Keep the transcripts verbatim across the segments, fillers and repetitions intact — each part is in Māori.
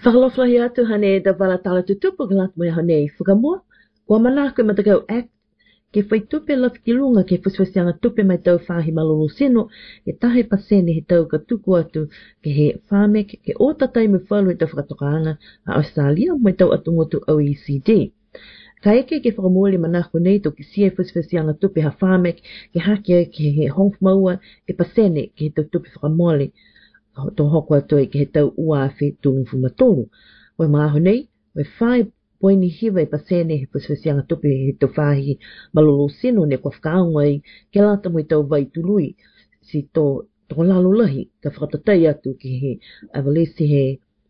Whakaloflahi atu hane da wala tala tutupu galat mo hane whakamua. Kua mana koe matakau act ke whai tupe laf ki lunga ke whaswasianga tupe mai tau whahi malolo sino e tahe pasene he tau ka tuku atu ke he whamek ke o tatai me whalu he tau whakatokaanga a Australia mai tau atungotu O E C D. Ka eke ke whakamuli manako nei to ki sia whaswasianga tupe ha whamek ke hake ke he hongf maua e pasene ke he tau tupe whakamole. Tō hoko atu e ke he tau uawhi tūngu matolu. Wai maaho nei, wai whai poini hiwa i pasene he whaswasianga tupe he tau whahi malolo sino ne kua whakaonga i ke lata mo i tau vai tului si tō tō lalo lahi ka whakatatai atu ki he avalesi he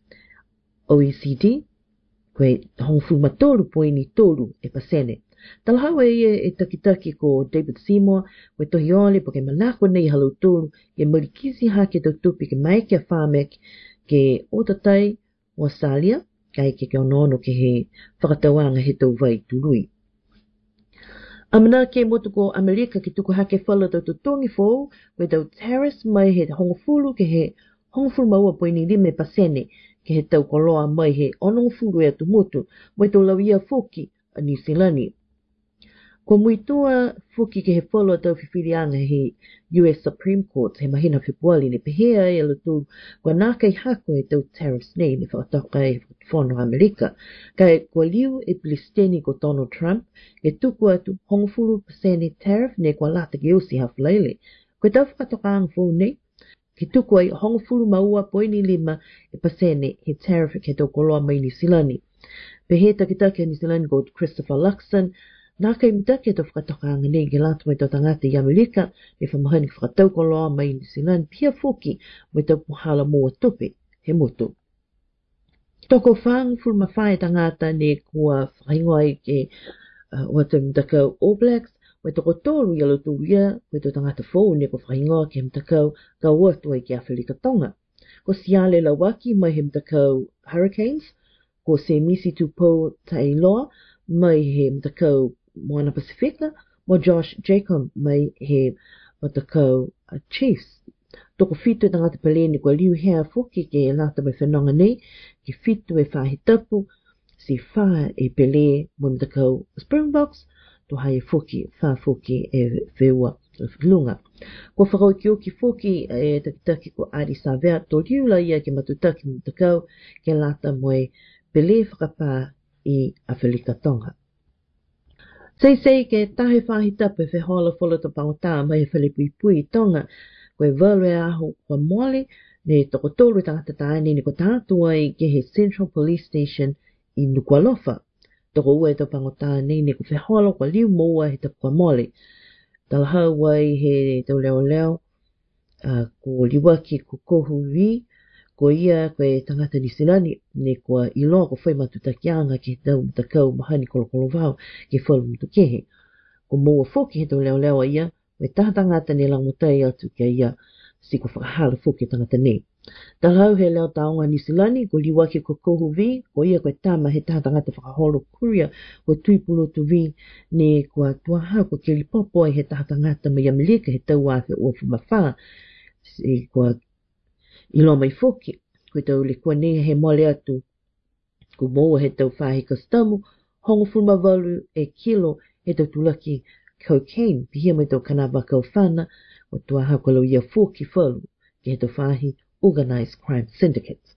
O E C D koe hongfu matolu poini tolu e pasene. Talhawa ia e takitaki ko David Seymour, we tohi ole po ke manako nei halau tolu, ke marikisi hake tau tupi ke mai ke whamek ke otatai o Australia, kai ke ke onono ke he whakatawanga he tau vai tului. Amana ke motu ko Amerika ki tuku hake whala tau tutongi fōu, we tau terrace mai he hongofulu ke he hongofulu maua poini lime pasene, ke he tau koloa mai he onongofulu e atu motu, mai tau lauia foki a New Zealand. Ko muitua fuki ke he wholo tau whiwhirianga he U S Supreme Court he mahina whipuali ne pehea e alutu kua nākai hako e tau tariffs nei ne whakatoka e whono Amerika. Kai kua liu e plisteni ko Donald Trump e tuku atu hongofuru pasene tariff ne kua lata ke osi hawhalaile. Koe tau whakatoka ang fōu nei ke tuku ai hongofuru maua poini lima e pasene he tariff ke tau koloa mai New Zealand. Pehea takitaki a New Zealand ko Christopher Luxon nā kai mitake tau whakatokaanga nei ke lātu mai tau tangata i Amerika e whamahani whakatau koloa mai New Zealand pia foki mai tau puhala mua tupe he motu. Toko whaang fulma whae tangata ne kua whaingoa i ke uh, wata mitakau All Blacks mai toko tōru i alo tūru ia mai tau tangata fōu ne kua whaingoa ke mitakau ka uatua i ke Awherika Tonga. Ko siale la waki mai he mitakau Hurricanes, ko se misi tupo Tailoa mai he mitakau Moana Pasifika, mo Josh Jacob mai he matakau uh, Chiefs. Toko fitu tangata peleni kua liu hea fuki ke lata mai whanonga nei, ki fitu e whahi tapu, si wha e pele mo matakau Springboks, to hai fuki, wha fuki e wheua lunga. Kua whakau ki oki fuki e takitaki ko Adi Savea, to liu la ia ke matutaki matakau ke lata mo e pele whakapā i Awherika Tonga. Sei sei ke tahe whahi tapu e whehola whola to pangotā mai e whalepui pui tonga, koe walu e aho kua moale, ne toko tōru tangata tāne ne ko tātua i ke he Central Police Station i Nukualofa. Toko ua e to pangotā nei ne ko whehola kua liu moa he tapu kua moale. Talahau wai he tau leo leo, uh, ko liwaki ko kohu ri, ko ia koe tangata New Zealand ne kua iloa ko whai matutakianga ke tau matakau mahani kolokolo vau ke whalu mutukehe. Ko moa foki he tau leo leo ia, me taha tangata ne langutai atu ke ia si ko whakahala foki tangata ne. Talahau he leo taonga New Zealand ko liwaki ko kohu vi, ko ia koe tama he taha tangata whakaholo kuria ko tuipulu tu vi ne kua tuaha ko ke lipopo he taha tangata mai Amerika he tau afe ua whamawha si kua ilo mai foki, koe tau le kua neha he mole atu, ko moa he tau whahi kastamu, hongo fulma walu e kilo he tau tulaki cocaine, pihia mai tau kanaba kau whana, o tua hako lau ia foki whalu, ke he tau whahi Organised Crime Syndicate.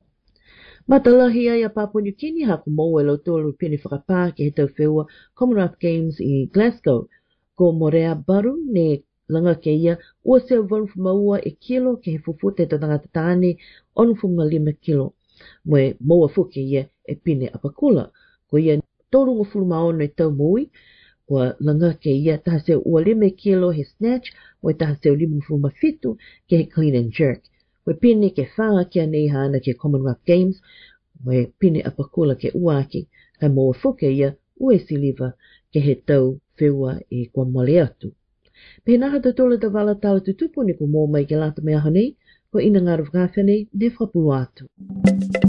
Matalahi ai a Papua New Guinea hako moa e lau tōlu pini whakapā ke he tau wheua Commonwealth Games i Glasgow, ko Morea Baru ne langa ke ia, ua sea walufuma ua e kilo ke he fufute to tangata tāne, onufuma lima kilo. Moe moa fuke ia e pine apakula. Ko ia tōrunga fuluma ono e tau mui, ua langa ke ia taha sea ua lima kilo he snatch, moe taha sea lima fuluma fitu ke he clean and jerk. Moe pine ke whaa kia nei hana ke Commonwealth Games, moe pine apakula ke uaki, kai moa fuke ia ue siliva ke he tau wheua e kua mole atu. Pēnaha te tola te wala tala tutupu ne ko mō mai ke lata mea hanei, ko ina ngāru whakawhene, ne whapulu atu.